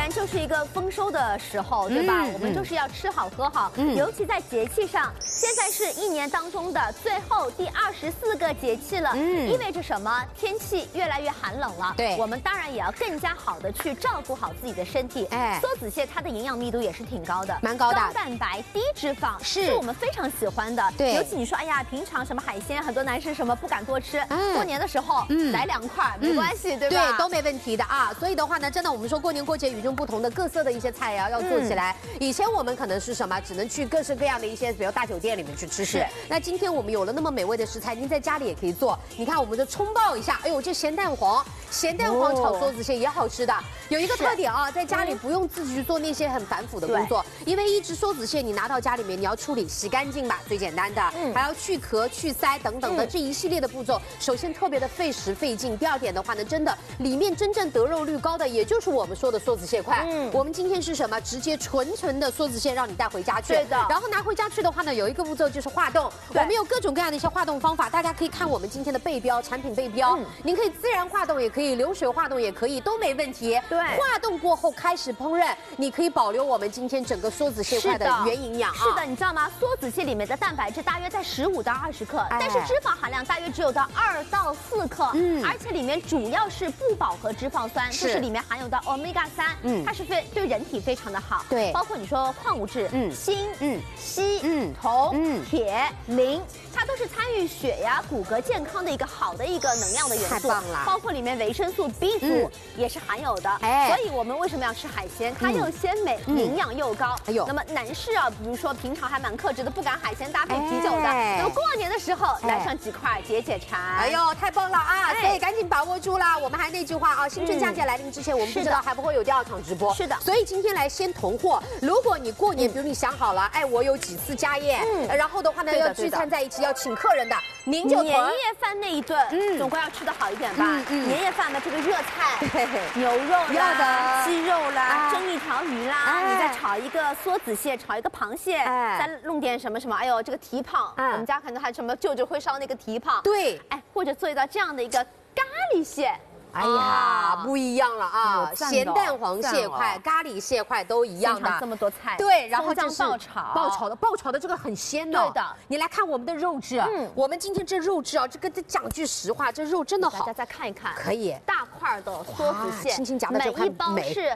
然就是一个丰收的时候，对吧？我们就是要吃好喝好，尤其在节气上，现在是一年当中的最后第24个节气了，意味着什么？天气越来越寒冷了， 对， 我们当然也要更加好的去照顾好自己的身体。梭子蟹它的营养密度也是挺高的， 蛮高的， 高蛋白低脂肪是我们非常喜欢的。 对， 尤其你说，哎呀，平常什么海鲜，很多男生什么不敢多吃，过年的时候来2块没关系，对吧？ 对，都没问题的啊。所以的话呢，真的我们说过年过节与众不同的各色的一些菜呀，要做起来。以前我们可能是什么，只能去各式各样的一些，比如大酒店里面去吃。那今天我们有了那么美味的食材，您在家里也可以做。你看，我们就冲爆一下，哎呦，这咸蛋黄炒梭子蟹也好吃的。有一个特点啊，在家里不用自己去做那些很繁复的工作，因为一只梭子蟹你拿到家里面，你要处理洗干净吧，最简单的，还要去壳、去鳃等等的这一系列的步骤。首先特别的费时费劲，第二点的话呢，真的里面真正得肉率高的，也就是我们说的梭子蟹块。我们今天是什么？直接纯的梭子蟹让你带回家去。对的。然后拿回家去的话呢，有一个步骤就是化冻。我们有各种各样的一些化冻方法，大家可以看我们今天的备标，产品备标。您可以自然化冻，也可以流水化冻，也可以，都没问题。对。化冻过后开始烹饪，你可以保留我们今天整个梭子蟹块的原营养。 是的，你知道吗？梭子蟹里面的蛋白质大约在15到20克，但是脂肪含量大约只有到2到4克。而且里面主要是不饱和脂肪酸，就是里面含有的 omega 3，它是对人体非常的好。对，包括你说矿物质，锌、硒、铜、铁、磷，它都是参与血呀、骨骼健康的一个好的一个能量的元素。太棒了！包括里面维生素 B 族也是含有的。所以我们为什么要吃海鲜？它又鲜美，营养又高。那么男士啊，比如说平常还蛮克制的，不敢海鲜搭配啤酒的，那么过年的时候来上几块解解馋。 哎呦，太棒了啊！所以赶紧把握住啦！我们还那句话啊，新春佳节来临之前，我们不知道还不会有第2场直播。是的，所以今天来先囤货。如果你过年，比如你想好了，哎，我有几次家宴，然后的话呢，要聚餐在一起，要请客人的，您就年夜饭那一顿，总归要吃的好一点吧。年夜饭的这个热菜，牛肉啦、鸡肉啦，蒸一条鱼啦，你再炒一个梭子蟹，炒一个螃蟹，再弄点什么什么，哎呦，这个蹄膀，我们家可能还什么舅舅会烧那个蹄膀。对，哎，或者做一道这样的一个咖喱蟹。 哎呀，不一样了啊！咸蛋黄蟹块、咖喱蟹块都一样的， 这么多菜。 对，然后就是爆炒的这个很鲜的。对的，你来看我们的肉质，我们今天这肉质啊，这个讲句实话，这肉真的好。 大家再看一看， 可以大块的梭子蟹， 轻轻夹的这块每一包是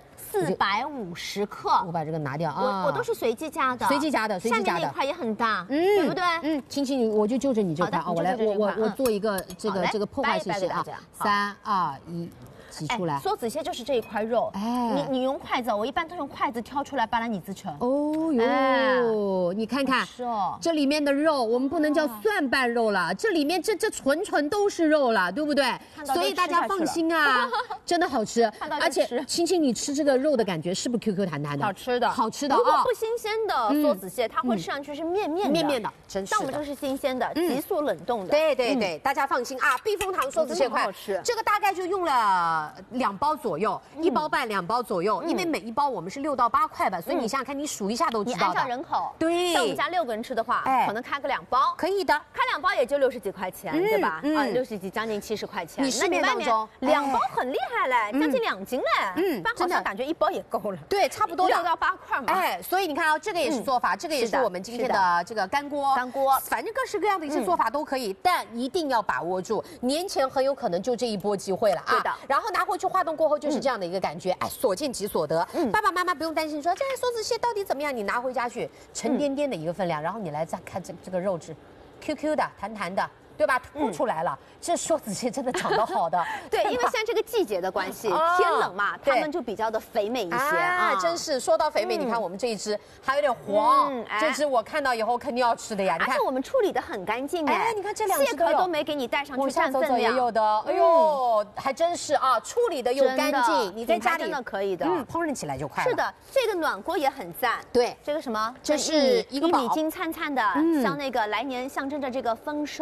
450克。 我把这个拿掉啊， 我都是随机加的， 随机加的。 下面那块也很大，对不对？ 轻轻，我就着你这块啊，我做一个这个破坏性的啊，3、2、1。挤出来， 梭子蟹就是这一块肉。哎，你用筷子，我一般都用筷子挑出来，把它拟制成。哦哟，你看看，这里面的肉，我们不能叫蒜瓣肉了，这里面这纯都是肉了，对不对？所以大家放心啊，真的好吃。而且青青，你吃这个肉的感觉是不是 QQ 弹弹的？ 好吃的， 好吃的。 如果不新鲜的梭子蟹，它会吃上去是面的， 真是。 但我们这个是新鲜的，急速冷冻的。 对，大家放心啊，避风塘梭子蟹块好吃。这个大概就用了2包左右，1包半2包左右，因为每一包我们是6到8块吧，所以你想想看，你数一下都知道的。 你按照人口， 对， 像我们家6个人吃的话，可能开个2包， 可以的， 开2包也就60几块钱，对吧？60几，将近70块钱。 你市面当中 2包很厉害嘞，将近2斤嘞，但好像感觉1包也够了。 对，差不多 6到8块嘛。 哎，所以你看啊，这个也是做法，这个也是我们今天的这个干锅，反正各式各样的一些做法都可以，但一定要把握住，年前很有可能就这一波机会了啊。对的，然后拿回去化冻过后就是这样的一个感觉，哎，所见即所得。爸爸妈妈不用担心说这梭子蟹到底怎么样，你拿回家去沉甸甸的一个分量，然后你来再看这个肉质 ，QQ 的、弹弹的。对吧？凸出来了，这梭子蟹真的长得好的。 对，因为现在这个季节的关系，天冷嘛，它们就比较的肥美一些啊。 真是说到肥美，你看我们这一只还有点黄，这只我看到以后肯定要吃的呀。 而且我们处理的很干净哎， 你看这2只蟹壳都没给你带上去占分量， 也有的。哎呦，还真是啊，处理的又干净，你在家里真的可以的， 烹饪起来就快了。 是的，这个暖锅也很赞。 对， 这个什么？ 这是一个米金灿灿的，像那个来年象征着这个丰收。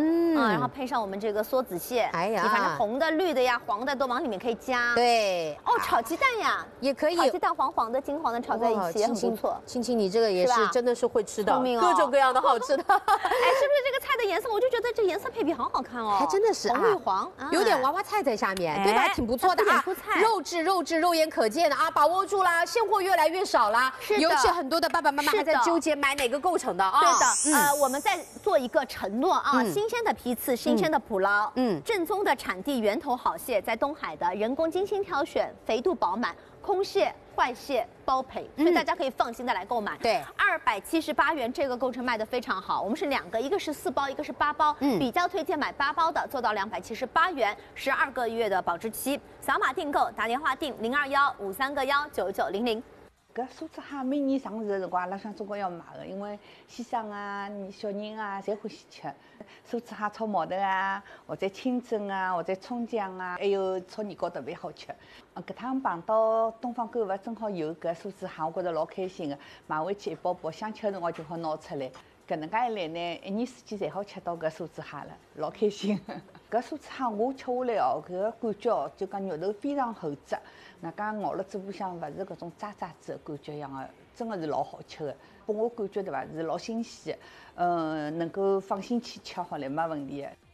然后配上我们这个梭子蟹， 哎呀你反正红的、绿的呀、黄的都往里面可以加。 对， 哦，炒鸡蛋呀， 也可以。 炒鸡蛋黄黄的、金黄的炒在一起也很不错。 青青，你这个也是真的是会吃的，各种各样的好吃的。 哎，是不是这个菜的颜色？我就觉得这颜色配比好好看哦， 还真的是红绿黄， 有点娃娃菜在下面，对吧？挺不错的啊。肉质肉眼可见的啊，把握住啦，现货越来越少啦。 是的， 尤其很多的爸爸妈妈还在纠结买哪个构成的啊。 对的，我们在做一个承诺啊，新鲜的批次，新鲜的捕捞，正宗的产地源头好蟹，在东海的人工精心挑选，肥度饱满，空蟹、坏蟹包赔，所以大家可以放心的来购买。 对 ，278元这个构成卖的非常好，我们是2个，一个是4包，一个是8包，比较推荐买8包的，做到278元，12个月的保质期，扫码订购，打电话订02153个19900。 搿梭子蟹每年上市的辰光，阿拉想总归要买的，因为先生啊、小人啊，侪欢喜吃。梭子蟹炒毛豆啊，或者清蒸啊，或者葱姜啊，还有炒年糕特别好吃。搿趟碰到东方购物正好有搿梭子蟹，我觉着老开心的，买回去一包包，想吃的辰光就好拿出来。搿能介一来呢，一年四季侪好吃到搿梭子蟹了，老开心。搿梭子蟹我吃下来哦，搿个感觉哦，就讲肉头非常厚质，那讲咬了嘴巴向勿是搿种渣渣子的感觉一样的，真的是老好吃的。拨我感觉对伐，是老新鲜的，能够放心去吃好了，没问题的。